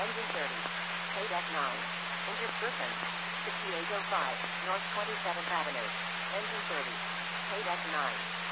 Engine 30. KDEC 9. Injured person. 6805 North 27th Avenue. Engine 30. KDEC 9.